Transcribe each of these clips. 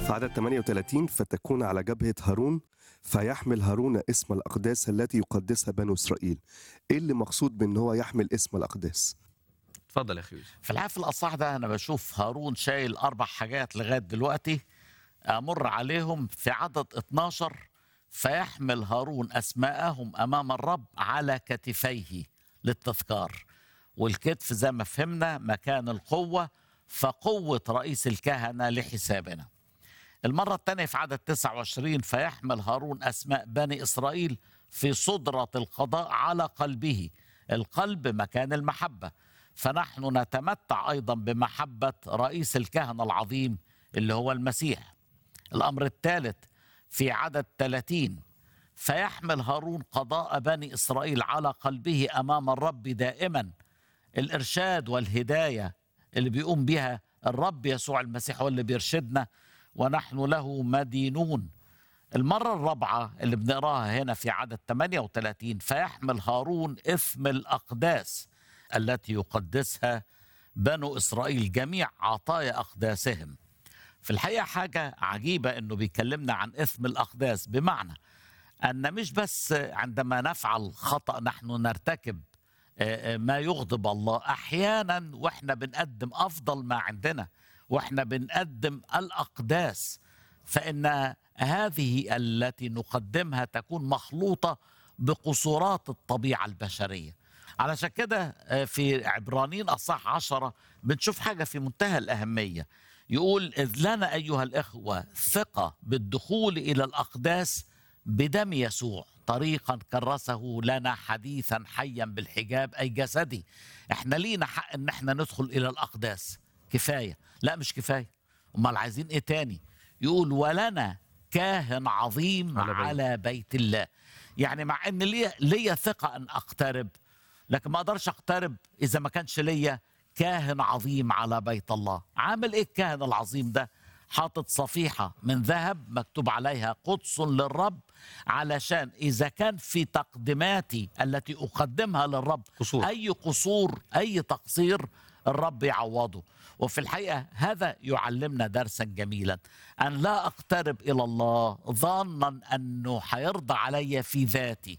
في عدد 38 فتكون على جبهة هارون فيحمل هارون اسم الأقداس التي يقدسها بنو إسرائيل. إيه اللي مقصود بأن هو يحمل اسم الأقداس؟ اتفضل يا اخي يوسف. في الحقيقة في الأصح ده أنا بشوف هارون شايل 4 حاجات لغاية دلوقتي أمر عليهم في عدد 12. فيحمل هارون أسماءهم أمام الرب على كتفيه للتذكار. والكتف زي ما فهمنا مكان القوة، فقوة رئيس الكهنة لحسابنا. المرة الثانية في عدد 29 فيحمل هارون أسماء بني إسرائيل في صدرة القضاء على قلبه. القلب مكان المحبة، فنحن نتمتع أيضا بمحبة رئيس الكهنة العظيم اللي هو المسيح. الأمر الثالث في عدد 30 فيحمل هارون قضاء بني إسرائيل على قلبه أمام الرب دائما. الإرشاد والهداية اللي بيقوم بها الرب يسوع المسيح هو اللي بيرشدنا ونحن له مدينون. المرة الرابعة اللي بنقراها هنا في عدد 38 فيحمل هارون إثم الأقداس التي يقدسها بنو إسرائيل، جميع عطايا أقداسهم. في الحقيقة حاجة عجيبة أنه بيكلمنا عن إثم الأقداس، بمعنى أن مش بس عندما نفعل خطأ نحن نرتكب ما يغضب الله، أحيانا وإحنا بنقدم أفضل ما عندنا وإحنا بنقدم الأقداس، فإن هذه التي نقدمها تكون مخلوطة بقصورات الطبيعة البشرية. علشان كده في عبرانيين أصحاح 10 بنشوف حاجة في منتهى الأهمية. يقول: إذ لنا أيها الإخوة ثقة بالدخول إلى الأقداس بدم يسوع، طريقا كرسه لنا حديثا حيا بالحجاب أي جسدي. احنا لينا حق ان احنا ندخل إلى الأقداس. كفاية؟ لا مش كفاية. امال عايزين ايه تاني؟ يقول: ولنا كاهن عظيم على بيت الله. يعني مع ان ليا ثقة ان اقترب، لكن ما اقدرش اقترب اذا ما كانش ليا كاهن عظيم على بيت الله. عامل ايه الكاهن العظيم ده؟ حاطط صفيحة من ذهب مكتوب عليها قدس للرب، علشان إذا كان في تقدماتي التي أقدمها للرب قصور. أي قصور أي تقصير الرب يعوضه. وفي الحقيقة هذا يعلمنا درسا جميلا، أن لا أقترب إلى الله ظانا أنه حيرضى علي في ذاتي،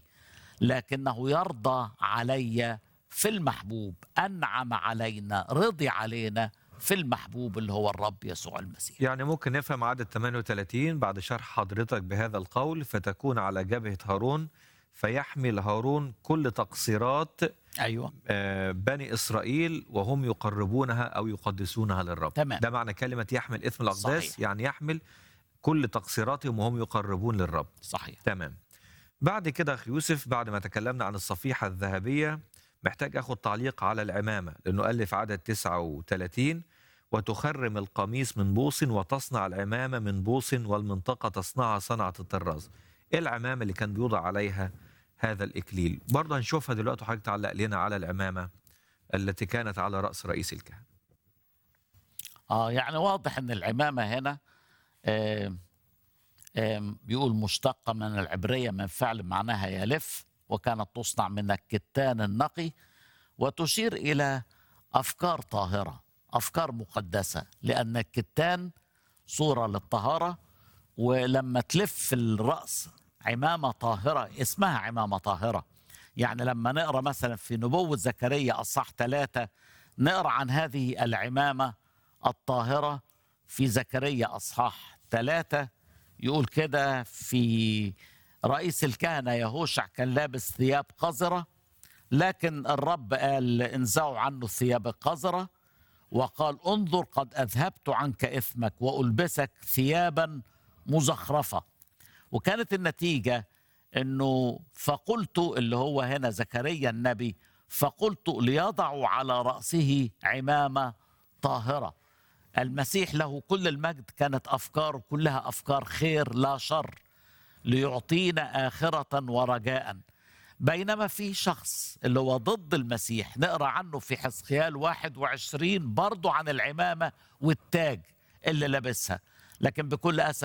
لكنه يرضى علي في المحبوب. أنعم علينا، رضي علينا في المحبوب اللي هو الرب يسوع المسيح. يعني ممكن نفهم عدد 38 بعد شرح حضرتك بهذا القول: فتكون على جبهة هارون فيحمل هارون كل تقصيرات أيوة بني إسرائيل وهم يقربونها أو يقدسونها للرب. تمام. ده معنى كلمة يحمل إثم الأقداس. صحيح. يعني يحمل كل تقصيراتهم وهم يقربون للرب. صحيح. تمام. بعد كده أخي يوسف، بعد ما تكلمنا عن الصفيحة الذهبية، محتاج أخذ تعليق على العمامة، لأنه قال لي في عدد 39: وتخرم القميص من بوص وتصنع العمامة من بوص والمنطقة تصنعها صنعة الطراز. إيه العمامة اللي كان بيوضع عليها هذا الإكليل؟ برضه هنشوفها دلوقتي، وحضرتك تعلق لنا على العمامة التي كانت على رأس رئيس الكهنة. يعني واضح أن العمامة هنا بيقول مشتقة من العبرية من فعل معناها يلف، وكانت تصنع من الكتان النقي، وتشير إلى أفكار طاهرة، أفكار مقدسة، لأن الكتان صورة للطهارة. ولما تلف الرأس عمامة طاهرة اسمها عمامة طاهرة. يعني لما نقرأ مثلا في نبوة زكريا أصحاح 3 نقرأ عن هذه العمامة الطاهرة في زكريا أصحاح 3. يقول كده: في رئيس الكهنة يهوشع كان لابس ثياب قذرة، لكن الرب قال انزعوا عنه الثياب القذرة، وقال: انظر قد أذهبت عنك إثمك وألبسك ثيابا مزخرفة. وكانت النتيجة أنه فقلت، اللي هو هنا زكريا النبي، فقلت ليضعوا على رأسه عمامة طاهرة. المسيح له كل المجد كانت أفكاره كلها أفكار خير لا شر، ليعطينا آخرة ورجاء. بينما في شخص اللي هو ضد المسيح نقرأ عنه في حزقيال 21 برضو عن العمامة والتاج اللي لابسها، لكن بكل أسف